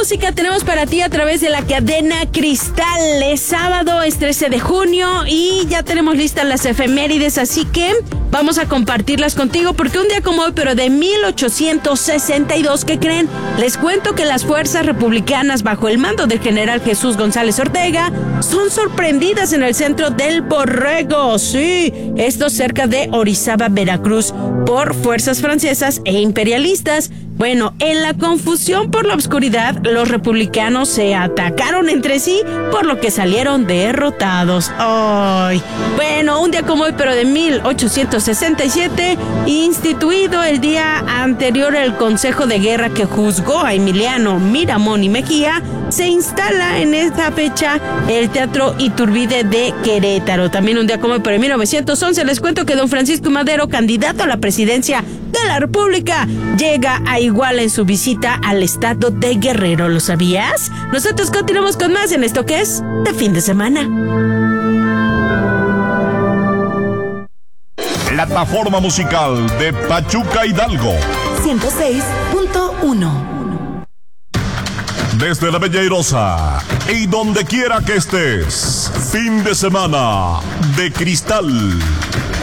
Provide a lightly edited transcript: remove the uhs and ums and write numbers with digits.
música tenemos para ti a través de la cadena Cristal. Es sábado, es 13 de junio y ya tenemos listas las efemérides, así que vamos a compartirlas contigo porque un día como hoy, pero de 1862, ¿qué creen? Les cuento que las fuerzas republicanas bajo el mando del general Jesús González Ortega son sorprendidas en el centro del Borrego, sí, esto cerca de Orizaba, Veracruz, por fuerzas francesas e imperialistas. Bueno, en la confusión por la oscuridad, los republicanos se atacaron entre sí, por lo que salieron derrotados. ¡Ay! Bueno, un día como hoy, pero de 1867, instituido el día anterior el Consejo de Guerra que juzgó a Emiliano Miramón y Mejía, se instala en esta fecha el Teatro Iturbide de Querétaro. También un día como hoy, pero en 1911, les cuento que don Francisco Madero, candidato a la presidencia de la República, llega a Iguala en su visita al estado de Guerrero. ¿Lo sabías? Nosotros continuamos con más en esto que es de fin de semana. Plataforma musical de Pachuca Hidalgo 106.1. Desde la Bella Airosa y donde quiera que estés, fin de semana de Cristal.